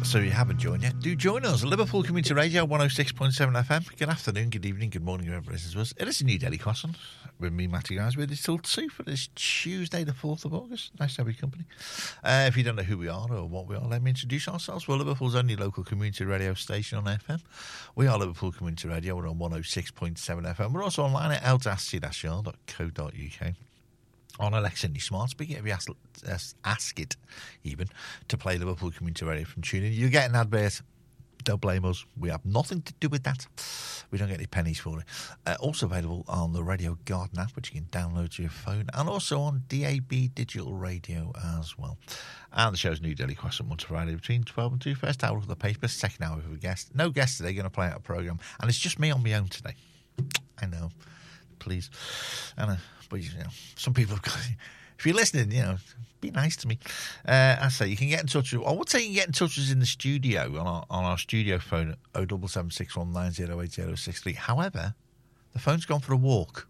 So you haven't joined yet, do join us. Liverpool Community Radio 106.7 FM. Good afternoon, good evening, good morning, whoever it is. It is a new Daily Croissant with me, Matty Guys, with it till 2 for this Tuesday, the 4th of August. Nice to have your company. If you don't know who we are or what we are, let me introduce ourselves. We're Liverpool's only local community radio station on FM. We are Liverpool Community Radio. We're on 106.7 FM. We're also online at eltasc-r.co.uk. On Alexa and your smart speaker, if you ask it even to play Liverpool Community Radio from TuneIn, you get an advert. Don't blame us. We have nothing to do with that. We don't get any pennies for it. Also available on the Radio Garden app, which you can download to your phone, and also on DAB digital radio as well. And the show's new Daily Croissant once Friday between 12 and 2. First hour of the paper, second hour with a guest. No guest today, going to play out a programme. And it's just me on my own today. I know. Please. I know. But, you know, some people have got... If you're listening, you know, be nice to me. I say you can get in touch with... I would say you can get in touch with us in the studio on our studio phone at 07761908063. However, the phone's gone for a walk.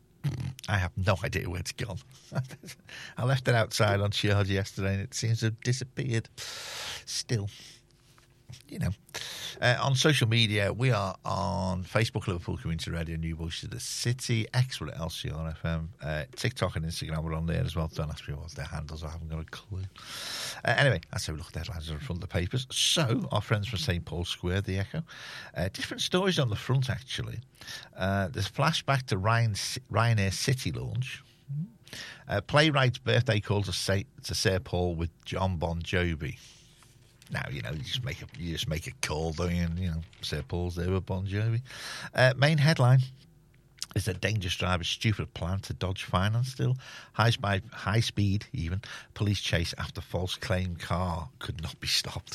I have no idea where it's gone. I left it outside on charge yesterday and it seems to have disappeared. Still... You know, on social media, we are on Facebook, Liverpool Community Radio, New Voices of the City, X with LCR FM, TikTok and Instagram, we're on there as well. Don't ask me what's their handles, I haven't got a clue. Anyway, that's how we look at the headlines on the front of the papers. So, our friends from St Paul's Square, The Echo, different stories on the front, actually. There's a flashback to Ryanair City launch. Playwright's birthday call to Sir Paul with John Bon Jovi. Now, you know, you just make a call, don't you? And, you know, Sir Paul's there with Bon Jovi. Main headline is that dangerous driver's stupid plan to dodge finance still. High speed, even. Police chase after false claim car could not be stopped.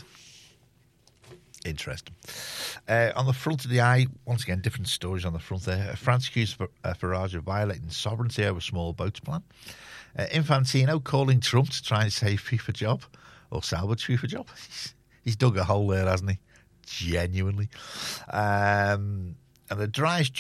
Interesting. On the front of the eye, once again, different stories on the front there. France accused Farage of violating sovereignty over small boats plan. Infantino calling Trump to try and save FIFA job. Or salvage FIFA job. He's dug a hole there, hasn't he? Genuinely. And the driest